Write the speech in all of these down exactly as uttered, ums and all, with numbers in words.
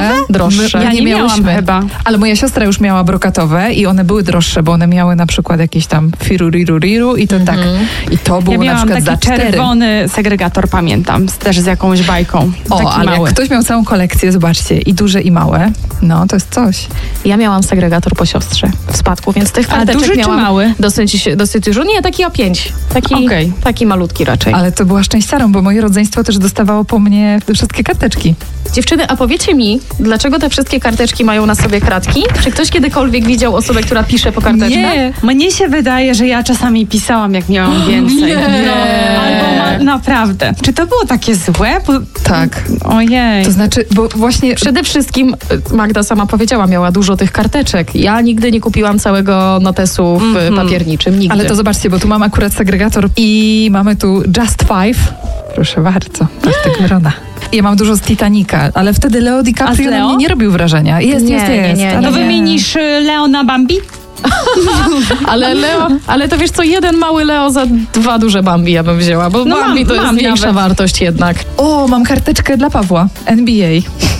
Droższe. My, Ja nie, nie miałyśmy miałam chyba. Ale moja siostra już miała brokatowe i one były droższe, bo one miały na przykład jakieś tam firuriru i to tak. I to było Ja na miałam przykład taki za cztery. czerwony segregator, pamiętam, z- też z jakąś bajką. O, taki ale mały. jak ktoś miał całą kolekcję, zobaczcie, i duże, i małe, no to jest coś. Ja miałam segregator po siostrze w spadku, więc tych A karteczek duży czy miałam mały? dosyć, dosyć dużo. Nie, taki A pięć. Taki, Okej. taki malutki raczej. Ale to była szczęściarą, bo moje rodzeństwo też dostawało po mnie te wszystkie karteczki. Dziewczyny, a powiecie mi, dlaczego te wszystkie karteczki mają na sobie kratki? Czy ktoś kiedykolwiek widział osobę, która pisze po karteczkach? Nie, mnie się wydaje, że ja czasami pisałam, jak miałam więcej. nie. Albo ma, naprawdę. Czy to było takie złe? Bo, Tak. ojej. To znaczy, bo właśnie... Przede wszystkim, y, Magda sama powiedziała, miała dużo tych karteczek. Ja nigdy nie kupiłam całego notesu w Mhm. papierniczym, nigdy. Ale to zobaczcie, bo tu mam akurat segregator i mamy tu Just Five. Proszę bardzo, Bartek Wyrona. Ja mam dużo z Titanica, ale wtedy Leo A z DiCaprio na Leo? mnie nie robił wrażenia. Jest, Nie, jest, nie, jest. nie, ale To wymienisz y, Leo na Bambi? Ale Leo, ale to wiesz co, jeden mały Leo za dwa duże Bambi ja bym wzięła, bo No Bambi mam- to jest mam większa nawet. wartość jednak. O, mam karteczkę dla Pawła, N B A.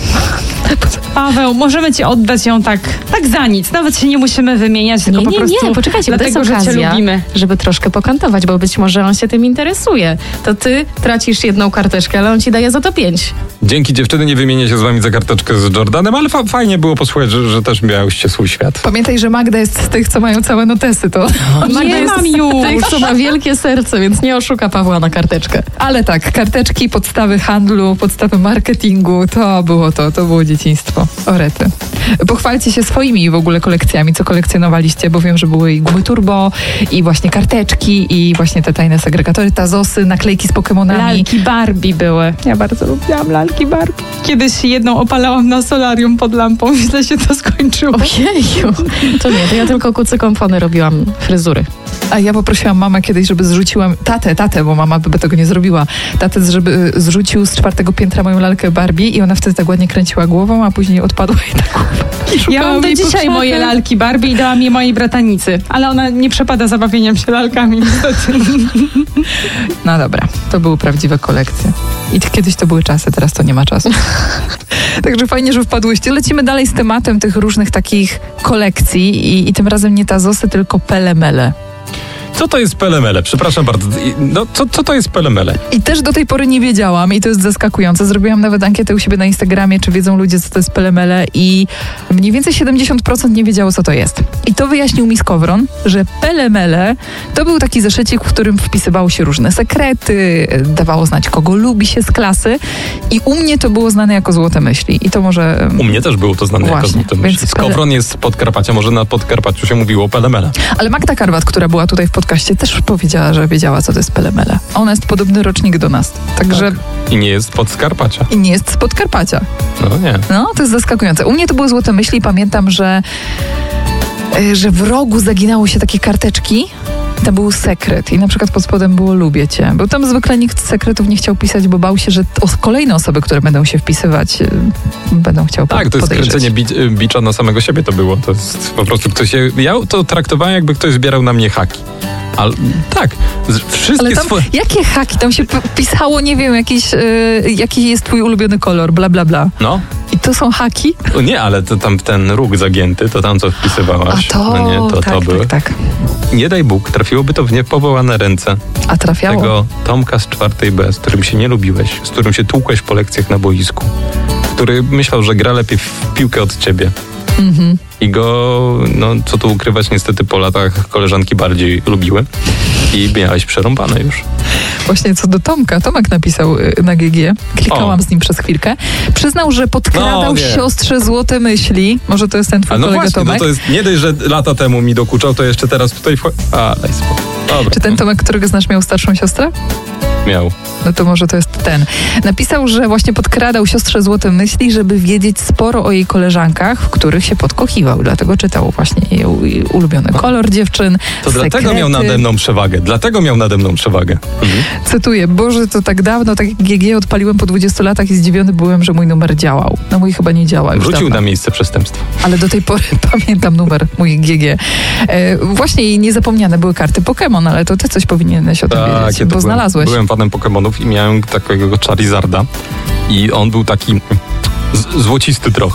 Paweł, możemy ci oddać ją tak, tak za nic. Nawet się nie musimy wymieniać, tylko Nie, po nie, prostu nie, poczekajcie, bo to jest dlatego, że cię okazja, lubimy. żeby troszkę pokantować, bo być może on się tym interesuje. To ty tracisz jedną karteczkę, ale on ci daje za to pięć. Dzięki dziewczyny, nie wymienię się z wami za karteczkę z Jordanem, ale fa- fajnie było posłuchać, że, że też miałyście swój świat. Pamiętaj, że Magda jest z tych, co mają całe notesy, to... Magda Nie jest mam z już. tych, co ma wielkie serce, więc nie oszuka Pawła na karteczkę. Ale tak, karteczki, podstawy handlu, podstawy marketingu, to było to, to było dzieciństwo. Orety. Pochwalcie się swoimi w ogóle kolekcjami, co kolekcjonowaliście, bo wiem, że były i gumy turbo, i właśnie karteczki, i właśnie te tajne segregatory, tazosy, naklejki z Pokemonami. Lalki Barbie były. Ja bardzo lubiłam lalki Barbie. Kiedyś jedną opalałam na solarium pod lampą i źle się to skończyło. Ojeju. To nie, to ja tylko kucykom fony robiłam fryzury. A ja poprosiłam mamę kiedyś, żeby zrzuciła, tatę, tatę, bo mama by tego nie zrobiła, tatę, żeby zrzucił z czwartego piętra moją lalkę Barbie i ona wtedy tak ładnie kręciła głową, a później odpadła i tak Ja mam do jej dzisiaj pokrzakę. moje lalki Barbie i dałam je mojej bratanicy, ale ona nie przepada zabawieniem się lalkami niestety. No dobra, to były prawdziwe kolekcje. I t- kiedyś to były czasy, teraz to nie ma czasu. Także fajnie, że wpadłyście. Lecimy dalej z tematem tych różnych takich kolekcji i, i tym razem nie tazosy, tylko pelemele. Co to jest pelemele? Przepraszam bardzo. I- No, co, co to jest pelemele? I też do tej pory nie wiedziałam i to jest zaskakujące. Zrobiłam nawet ankietę u siebie na Instagramie, czy wiedzą ludzie, co to jest pelemele i mniej więcej siedemdziesiąt procent nie wiedziało, co to jest. I to wyjaśnił mi Skowron, że pelemele to był taki zeszycik, w którym wpisywało się różne sekrety, dawało znać, kogo lubi się z klasy i u mnie to było znane jako złote myśli. I to może... U mnie też było to znane jako Właśnie, złote więc myśli. Skowron jest z Podkarpacia, może na Podkarpaciu się mówiło pelemele. Ale Magda Karwat, która była tutaj w podcaście, też powiedziała, że wiedziała, co to jest pelemele. Ona jest podobny rocznik do nas. Także I nie jest z Podkarpacia. i nie jest z Podkarpacia. No nie. No, to jest zaskakujące. U mnie to były złote myśli. Pamiętam, że, y, że w rogu zaginało się takie karteczki. Tam był sekret i na przykład pod spodem było lubię cię. Bo tam zwykle nikt sekretów nie chciał pisać, bo bał się, że o, kolejne osoby, które będą się wpisywać, y, będą chciały Tak, to jest podejrzeć. kręcenie bi- bicza na samego siebie to było. To jest po prostu ktoś się... Ja to traktowałem, jakby ktoś zbierał na mnie haki. Ale tak, z- wszystkie Ale tam, swoje... jakie haki? Tam się p- pisało, nie wiem, jakiś, y, jaki jest twój ulubiony kolor, bla, bla, bla. No, I to są haki? o nie, ale to tam ten róg zagięty, to tam co wpisywałaś. A to, no nie, to, tak, to były. tak, tak. Nie daj Bóg, trafiłoby to w niepowołane ręce A trafiało? tego Tomka z czwartej B, z którym się nie lubiłeś, z którym się tłukłeś po lekcjach na boisku, który myślał, że gra lepiej w piłkę od ciebie. Mhm. I go, no co tu ukrywać, niestety po latach koleżanki bardziej lubiły i miałeś przerąbane już. Właśnie co do Tomka, Tomek napisał y, na G G, klikałam O. z nim przez chwilkę, przyznał, że podkradał No, nie. siostrze złote myśli, może to jest ten twój A no kolega właśnie, no Tomek, to jest, nie dość, że lata temu mi dokuczał, to jeszcze teraz tutaj wchodzi. A, daj spokój. Dobra, czy ten Tomek, którego znasz, miał starszą siostrę? miał. No to może to jest ten. Napisał, że właśnie podkradał siostrze złote myśli, żeby wiedzieć sporo o jej koleżankach, w których się podkochiwał, dlatego czytał właśnie jej, jej ulubiony kolor dziewczyn, To sekrety. dlatego miał nade mną przewagę. Dlatego miał nade mną przewagę. Mhm. Cytuję, Boże, to tak dawno, tak jak G G odpaliłem po dwudziestu latach i zdziwiony byłem, że mój numer działał. No mój chyba nie działa już Wrócił dawno. na miejsce przestępstwa. Ale do tej pory pamiętam numer mój G G. E, właśnie i niezapomniane były karty Pokémon, ale to ty coś powinieneś o tym wiedzieć, kiedy bo byłem, znalazłeś. Byłem fanem Pokemonów i miałem takiego Charizarda i on był taki z- złocisty trochę.